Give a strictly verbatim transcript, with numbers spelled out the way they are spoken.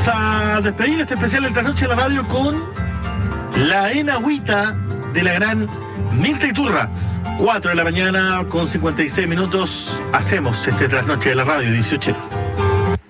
Vamos a despedir este especial del Trasnoche de la Radio con la enagüita de la gran Mirta Iturra. cuatro de la mañana con cincuenta y seis minutos hacemos este Trasnoche de la Radio dieciocho.